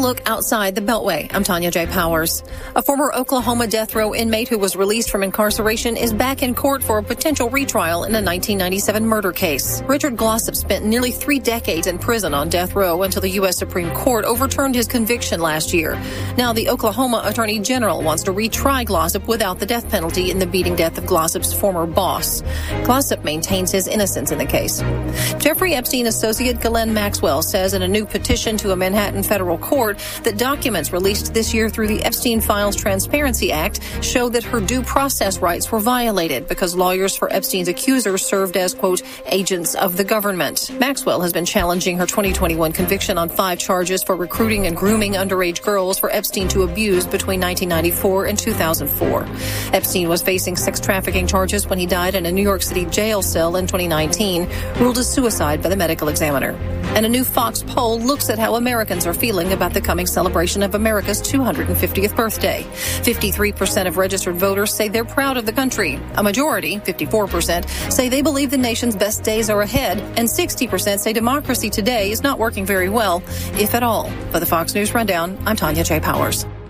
look outside the Beltway. I'm Tanya J. Powers. A former Oklahoma death row inmate who was released from incarceration is back in court for a potential retrial in a 1997 murder case. Richard Glossip spent nearly 3 decades in prison on death row until the U.S. Supreme Court overturned his conviction last year. Now the Oklahoma Attorney General wants to retry Glossip without the death penalty in the beating death of Glossip's former boss. Glossip maintains his innocence in the case. Jeffrey Epstein associate Ghislaine Maxwell says in a new petition to a Manhattan federal court that documents released this year through the Epstein Files Transparency Act show that her due process rights were violated because lawyers for Epstein's accusers served as, quote, agents of the government. Maxwell has been challenging her 2021 conviction on 5 charges for recruiting and grooming underage girls for Epstein to abuse between 1994 and 2004. Epstein was facing sex trafficking charges when he died in a New York City jail cell in 2019, ruled a suicide by the medical examiner. And a new Fox poll looks at how Americans are feeling about the coming celebration of America's 250th birthday. 53% of registered voters say they're proud of the country. A majority, 54%, say they believe the nation's best days are ahead, and 60% say democracy today is not working very well, if at all. For the Fox News Rundown, I'm Tanya J. Powers.